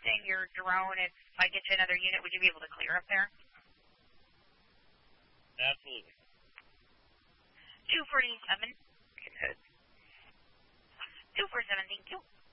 using your drone, if I get you another unit, would you be able to clear up there? Absolutely. 247. Good. 247, thank you.